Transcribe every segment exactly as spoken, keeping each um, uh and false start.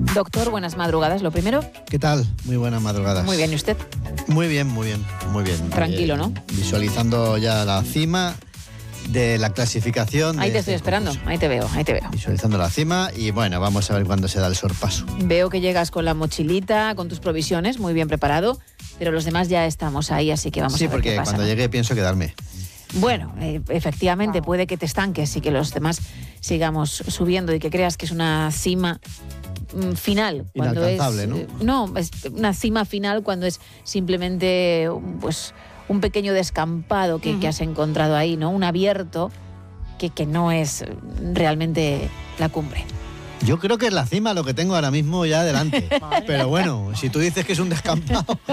Doctor, buenas madrugadas, lo primero. ¿Qué tal? Muy buenas madrugadas. Muy bien, ¿y usted? Muy bien, muy bien, muy bien. Tranquilo, eh, ¿no? Visualizando ya la cima de la clasificación. Ahí de te este estoy esperando, concurso. ahí te veo, ahí te veo. Visualizando la cima y bueno, vamos a ver cuándo se da el sorpaso. Veo que llegas con la mochilita, con tus provisiones, muy bien preparado, pero los demás ya estamos ahí, así que vamos sí, a ver porque qué pasa. cuando llegue pienso quedarme. Bueno, eh, efectivamente, puede que te estanques y que los demás sigamos subiendo y que creas que es una cima mm, final. Cuando Inalcanzable, es, ¿no? eh, no, es una cima final cuando es simplemente pues, un pequeño descampado que, uh-huh. que has encontrado ahí, ¿no? Un abierto que, que no es realmente la cumbre. Yo creo que es la cima lo que tengo ahora mismo ya delante. Pero bueno, si tú dices que es un descampado, tú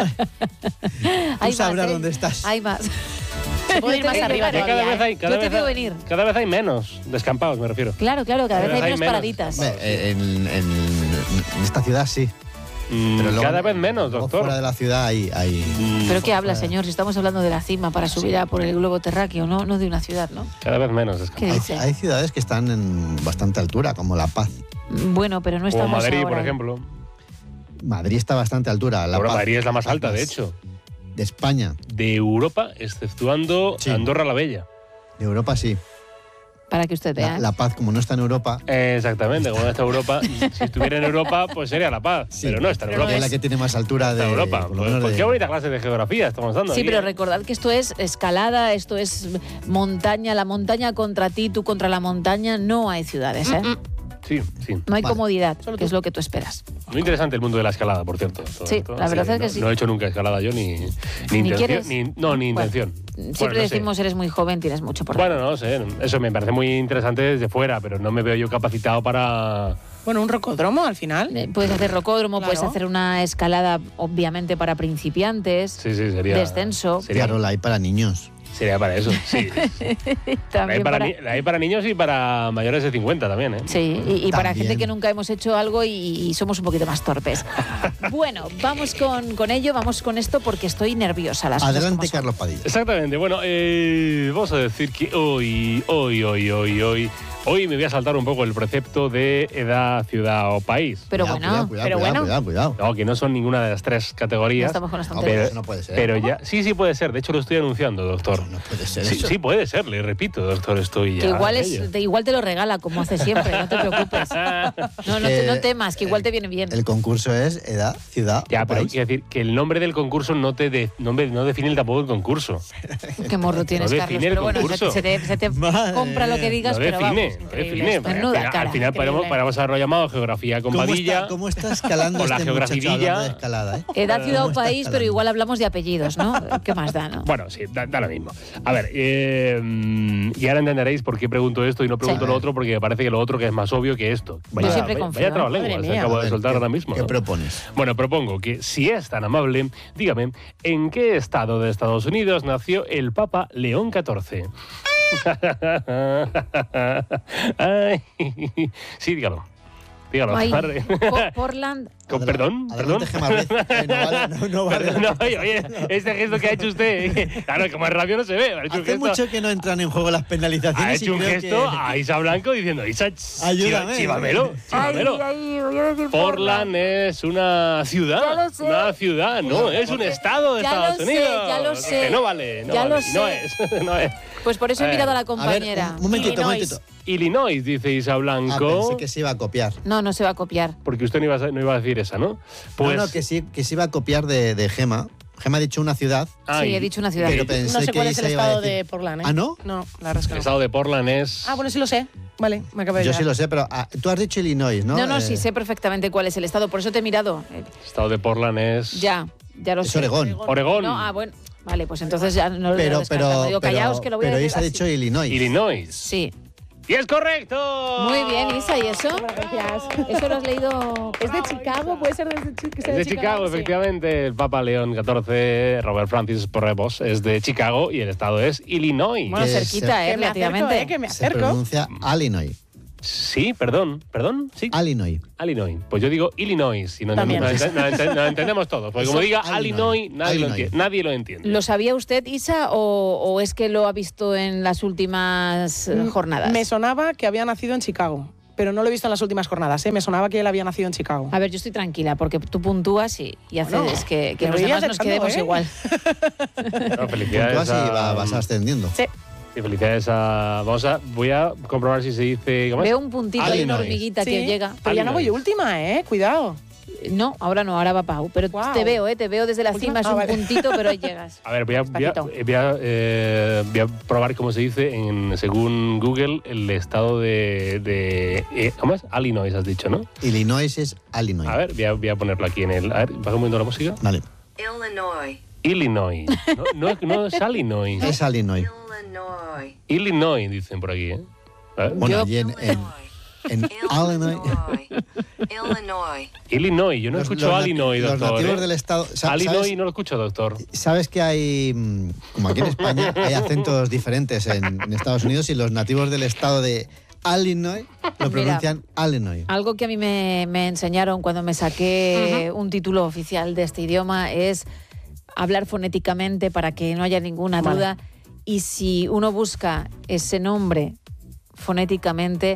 hay sabrás más, ¿eh? dónde estás. Hay más. Se puede ir más arriba Ya cada vez hay, cada Yo te vez veo hay- venir. Cada vez hay menos descampados, me refiero. Claro, claro, cada, Cada vez hay vez menos hay menos. paraditas. Hombre, en, en- en esta ciudad sí. Mm, Pero luego- cada vez menos, luego doctor. Fuera de la ciudad hay... hay Mm, ¿Pero qué habla, señor? Si estamos hablando de la cima para subir a por el globo terráqueo, no, no de una ciudad, ¿no? Cada vez menos ¿Qué descampados. hay, dice? hay ciudades que están en bastante altura, como La Paz. Bueno, pero no O estamos Madrid, ahora. por ejemplo. Madrid está a bastante altura. La Ahora Paz, Madrid es la más alta, de más hecho, De España. de Europa, exceptuando Sí. Andorra la Bella. De Europa sí. Para que usted vea. La, La Paz, como no está en Europa, Eh, Exactamente, como no está Europa. Si estuviera en Europa, pues sería La Paz. sí, pero no está en porque Europa. es la que tiene más altura de Está en Europa. por lo Pues, menos pues de- qué bonita clase de geografía estamos dando. Sí, aquí, pero ¿eh? recordad que esto es escalada, esto es montaña, la montaña contra ti, tú contra la montaña, no hay ciudades, ¿eh? Sí, sí. No hay Vale. comodidad, que es lo que tú esperas. Muy interesante el mundo de la escalada, por cierto. Todo Sí, esto. la verdad es que no, sí. No he hecho nunca escalada yo, ni, ni, ¿Ni intención. quieres? Ni, no, ni Bueno, intención. Siempre Bueno, no sé. decimos, eres muy joven, tienes mucho por Bueno, no sé, eso me parece muy interesante desde fuera, pero no me veo yo capacitado para... Bueno, un rocódromo al final. Eh, Puedes hacer rocódromo, Claro. puedes hacer una escalada, obviamente, para principiantes, Sí, sí, sería... descenso. Sería, Claro, la hay para niños. sería para eso, sí. La hay También para, para... ni- la hay para niños y para mayores de cincuenta también, ¿eh? Sí, y, y para También. gente que nunca hemos hecho algo y, y somos un poquito más torpes. Bueno, vamos con, con ello, vamos con esto porque estoy nerviosa. Las cosas Adelante, como son. Carlos Padilla. Exactamente, bueno, eh, vamos a decir que hoy, hoy, hoy, hoy, hoy, hoy me voy a saltar un poco el precepto de edad, ciudad o país. Pero Cuidado, bueno, cuidado, cuidado, pero cuidado, bueno, cuidado, cuidado. No, que no son ninguna de las tres no categorías. estamos con las No, tonterías. pero eso no puede ser. Pero ya, sí, sí puede ser. De hecho, lo estoy anunciando, doctor. No puede ser Sí, eso. sí puede ser, le repito, doctor, estoy ya. Que igual, en es, ello. te, igual te lo regala, como hace siempre, no te preocupes. No, no, te- no Eh, temas, que igual te viene bien. El concurso es edad, ciudad Ya, o pero país. quiero decir que el nombre del concurso no te de- no, me- no define tampoco el concurso. Qué morro tienes, no Carlos. define el Pero bueno, se, concurso. se te, se te Madre compra lo que digas, No pero define, vamos. no increíble define. esto. Al Menuda final- cara, al final increíble. paramos, paramos a lo llamado geografía con ¿Cómo Padilla. está, ¿Cómo está escalando O la este muchacho geografía. hablando de escalada, eh? Edad, ciudad o ¿Cómo está país, pero escalando? igual hablamos de apellidos, ¿no? ¿Qué más da, no? Bueno, sí, da, da lo mismo. A ver, eh, mm, y ahora entenderéis por qué pregunto esto y no pregunto Sí. lo otro, porque me parece que lo otro que es más obvio que esto. Yo siempre vaya, confío. vaya trabalenguas Madre que mía. acabo A de ver, soltar ¿qué- ahora mismo. ¿Qué ¿no? propones? Bueno, propongo que, si es tan amable, dígame, ¿en qué estado de Estados Unidos nació el Papa León catorce? Ay, sí, dígalo. Dígalo. Ay, Arre. Po- Portland. Con- Adela- perdón, adelante, perdón. Gemma Ruiz. Eh, no vale, no, no vale. Perdón, no, oye, oye, este gesto que ha hecho usted, claro, como es radio no se ve. Ha hecho un Hace gesto, mucho que no entran en juego las penalizaciones. ha y hecho un creo gesto que- a Isa Blanco diciendo, Isa, ch- Ayúdame. chívamelo, chívamelo. voy a decir Portland es una ciudad, Ya lo sé. una ciudad, no, es un estado de Ya Estados lo sé, Unidos. ya lo sé. Que no vale, no Ya vale, lo y no sé. es, no es. Pues por eso he Eh, mirado a la A ver, compañera. un momentito, un Illinois. momentito. Illinois, dice Isa Ah, Blanco, pensé que se iba a copiar. No, no se va a copiar. porque usted no iba, a, no iba a decir esa, ¿no? Pues, no, no, que sí, que se iba a copiar de, de Gema. Gema ha dicho una ciudad, ah, Sí, y- he dicho una ciudad. pero pensé No sé que cuál es el Isa iba a estado decir- de Portland, ¿eh? ¿Ah, no? No, la verdad es que El no. estado de Portland es... Ah, bueno, sí lo sé. Vale, me acabo de Yo llegar. sí lo sé, pero ah, tú has dicho Illinois, ¿no? No, no, Eh, sí sé perfectamente cuál es el estado, por eso te he mirado. Eh, El estado de Portland es... Ya, ya lo Es sé. Oregón. Oregón. No, ah, bueno. Vale, pues entonces ya no lo Pero, descartamos. pero, Digo, pero, callaos que lo voy a pero decir Isa ha así. dicho Illinois. Illinois. Sí. ¡Y es correcto! Muy bien, Isa, ¿y eso? Gracias. ¿Eso lo has leído? ¿Es de Chicago? ¿Puede ser desde Chi- que sea Es de Chicago, Sí. efectivamente. El Papa León catorce, Robert Francis Porrebos, es de Chicago y el estado es Illinois. Bueno, Que cerquita, se- eh, Que me acerco, relativamente. eh, que me Se acerco. pronuncia Illinois. Sí, perdón, perdón, sí. Illinois. Illinois. Pues yo digo Illinois y no, También. no, ente- no ente- no entendemos todos. Porque como Eso, diga Illinois. Illinois, nadie, Lo, Illinois. entiende, nadie lo entiende. ¿Lo sabía usted, Isa, o, o es que lo ha visto en las últimas eh, Mm, jornadas? Me sonaba que había nacido en Chicago. pero no lo he visto en las últimas jornadas, ¿eh? Me sonaba que él había nacido en Chicago. A ver, yo estoy tranquila porque tú puntúas y, y haces Bueno, que, que me los voy demás nos acercando, quedemos ¿eh? igual. No, felicidades Puntúas y a- va- vas ascendiendo. Sí. Y felicidades a... Vamos a... Voy a comprobar si se dice... ¿Cómo es? Veo un puntito de una Illinois. hormiguita Sí, que llega. pero ya no voy Illinois. última, ¿eh? Cuidado. No, ahora no, ahora va Pau. Pero Guau. te veo, ¿eh? Te veo desde la Última. cima, es Ah, un vale. puntito, pero ahí llegas. A ver, voy a, voy a, Despacito. voy a, eh, voy a probar cómo se dice, en, según Google, el estado de... de eh, ¿Cómo es? Illinois, has dicho, ¿no? Illinois es Illinois. A ver, voy a, voy a ponerlo aquí en el... A ver, baja un momento la música. Vale, Illinois. Illinois. No, no, es- no es Illinois. es Illinois. Illinois. Illinois, dicen por aquí, ¿eh? A ver. Bueno, Yo- allí en, en, en Illinois... Illinois. Illinois, yo no los- escucho los nat- Illinois, Los doctor. nativos ¿eh? del estado... sa- Illinois ¿sabes, no lo escucho, doctor. sabes que hay, mm, como aquí en España, hay acentos diferentes en, en Estados Unidos y los nativos del estado de Illinois lo pronuncian Illinois. Algo que a mí me, me enseñaron cuando me saqué un título oficial de este idioma es hablar fonéticamente para que no haya ninguna Vale. duda. Y si uno busca ese nombre fonéticamente,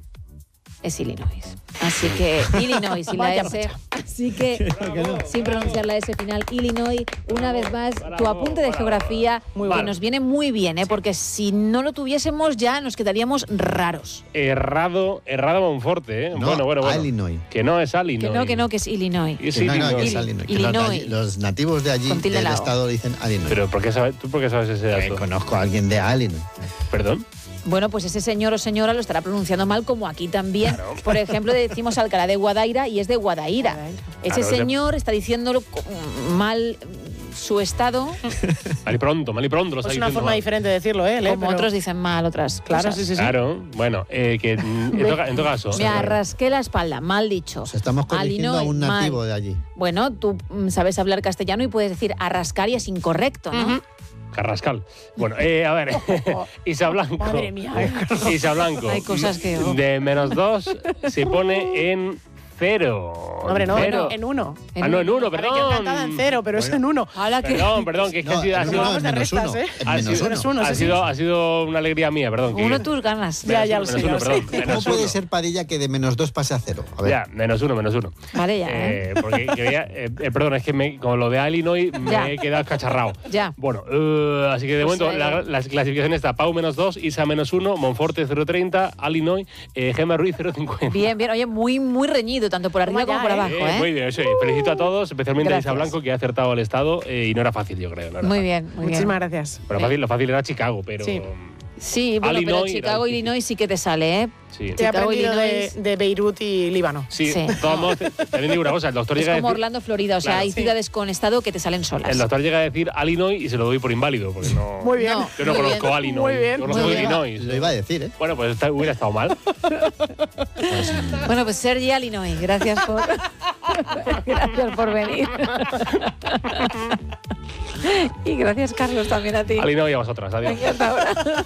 es Illinois. Así que Illinois y la Vaya S. macha. Así que, sin pronunciar la S final, Illinois, una vez más, tu Bravo, apunte de bravo. geografía, Muy que bueno. nos viene muy bien, ¿eh? Porque si no lo tuviésemos ya nos quedaríamos raros. Errado, errado Monforte, ¿eh? No, bueno, bueno, bueno. Illinois. Que no es Illinois. Que no, que no, que es Illinois. Es Que no, no, que Illinois. es Illinois. Illinois. Que los, Illinois. de allí- los nativos de allí, Con tilde del la O. estado, dicen Illinois. Pero ¿por qué sabes, ¿tú por qué sabes ese Eh, dato? conozco a alguien de Illinois. Perdón. Bueno, pues ese señor o señora lo estará pronunciando mal, como aquí también. Por ejemplo, decimos Alcalá de Guadaira y es de Guadaira. Guadaira. Ese Claro, es de- señor está diciéndolo co- mal su estado, Mal y pronto, mal y pronto lo está Es una diciendo forma mal. diferente de decirlo, ¿eh? como otros dicen mal otras Claro, cosas. sí, sí, sí. Claro, bueno, eh, que mm, en, todo, ca- en todo caso. Me arrasqué la espalda, mal dicho. Nos estamos corrigiendo a un Illinois, mal. nativo de allí. Bueno, tú mm, sabes hablar castellano y puedes decir arrascar y es incorrecto, ¿no? Carrascal. Bueno, eh, a ver, Isa Blanco. Madre mía. Isa Blanco. Hay cosas que- oh. De menos dos se pone en cero. Hombre, no, Cero. no, en uno. Ah, no, en uno, Ahora que perdón. encantada en cero, pero es en uno. Ahora que Perdón, perdón, que es que No, ha sido, ha en sido- uno, Vamos en de menos restas, uno. ¿eh? En ha menos sido- menos uno. uno, ha sí, sí. sido- ha sido una alegría mía, perdón. que- uno tus ganas. Ya, ya lo menos sé, ya uno, lo perdón, sé. ¿Cómo menos puede uno. ser, Padilla, que de menos dos pase a cero? A ver. Ya, menos uno, menos uno. Vale, ya, ¿eh? Eh, porque quería, eh, eh, perdón, es que me, con lo de Illinois me Ya. he quedado cacharrado. Ya. Bueno, eh, así que de Pues, momento eh, la, la clasificación está Pau menos dos, Isa menos uno, Monforte cero treinta, Illinois, eh, Gemma Ruiz cero cincuenta. Bien, bien. Oye, muy, muy reñido, tanto por arriba Toma como ya, por ¿eh? abajo, ¿eh? Muy bien, sí. Felicito a todos, especialmente a Isa Gracias. Blanco, que ha acertado el estado eh, y no era fácil, yo creo. No era Muy fácil. bien, muy bien. Muchísimas gracias. Bueno, fácil, lo fácil era Chicago, pero. Sí. Sí, bueno, Illinois pero Chicago, era difícil. Illinois sí que te sale, ¿eh? Sí. Te he Chicago, aprendido de, Illinois. de Beirut y Líbano. Sí, Sí. de todos modos, también digo una cosa, el doctor Es llega a como decir. Orlando, Florida. O sea, Claro. hay Sí. ciudades con estado que te salen solas. El doctor llega a decir Illinois y se lo doy por inválido, porque no. Muy bien. No. Yo no Muy conozco bien. Illinois. Muy bien, Yo conozco muy bien. Illinois. Lo iba a decir, ¿eh? Bueno, pues está- hubiera estado mal. Bueno, pues Sergi Illinois, gracias por, gracias por venir. Y gracias, Carlos, también a ti. Illinois y a vosotras. Adiós. Venga, hasta ahora.